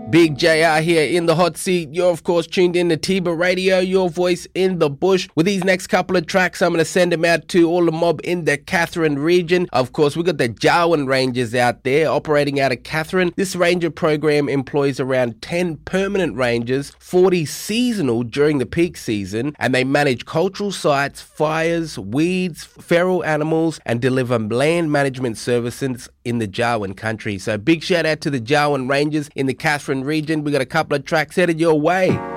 Big JR here in the hot seat. You're, of course, tuned in to Tiba Radio, your voice in the bush. With these next couple of tracks, I'm going to send them out to all the mob in the Katherine region. Of course, we've got the Jarwin Rangers out there operating out of Katherine. This ranger program employs around 10 permanent rangers, 40 seasonal during the peak season, and they manage cultural sites, fires, weeds, feral animals, and deliver land management services in the Jarwin country. So big shout out to the Jarwin Rangers in the Katherine region. We got a couple of tracks headed your way.